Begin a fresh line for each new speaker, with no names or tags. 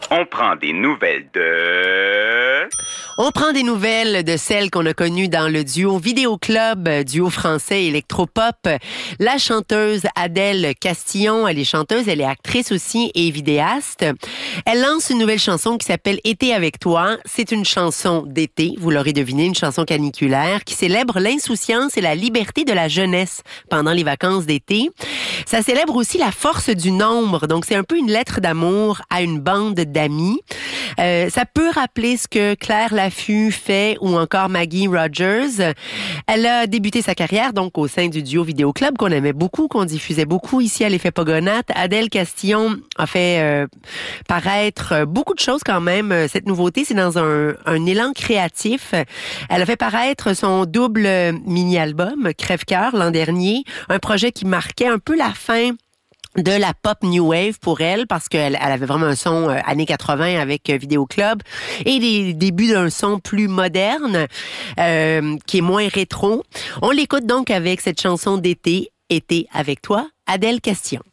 On prend des nouvelles de...
On prend des nouvelles de celles qu'on a connues dans le duo Vidéo Club, duo français électropop. La chanteuse Adèle Castillon, elle est chanteuse, elle est actrice aussi et vidéaste. Elle lance une nouvelle chanson qui s'appelle Été avec toi. C'est une chanson d'été, vous l'aurez deviné, une chanson caniculaire qui célèbre l'insouciance et la liberté de la jeunesse pendant les vacances d'été. Ça célèbre aussi la force du nombre. Donc, c'est un peu une lettre d'amour à une bande d'amis. Ça peut rappeler ce que Claire Laffut fait ou encore Maggie Rogers. Elle a débuté sa carrière donc au sein du duo Vidéo Club qu'on aimait beaucoup, qu'on diffusait beaucoup ici à l'Effet Pogonate. Adèle Castillon a fait paraître beaucoup de choses quand même. Cette nouveauté, c'est dans un élan créatif. Elle a fait paraître son double mini-album Crève-cœur l'an dernier, un projet qui marquait un peu la fin de la pop new wave pour elle parce qu'elle avait vraiment un son années 80 avec Vidéo Club et les débuts d'un son plus moderne qui est moins rétro. On l'écoute donc avec cette chanson d'été, Été avec toi, Adèle Castillon.